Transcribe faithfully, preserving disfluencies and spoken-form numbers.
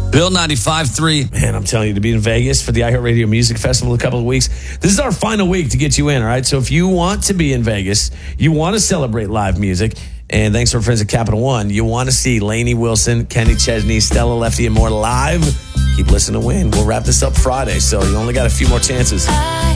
Bill ninety-five three. Man, I'm telling you, to be in Vegas for the iHeartRadio Music Festival in a couple of weeks, this is our final week to get you in, all right? So if you want to be in Vegas, you want to celebrate live music, and thanks to our friends at Capital One, you want to see Lainey Wilson, Kenny Chesney, Stella Lefty, and more live, keep listening to win. We'll wrap this up Friday, so you only got a few more chances.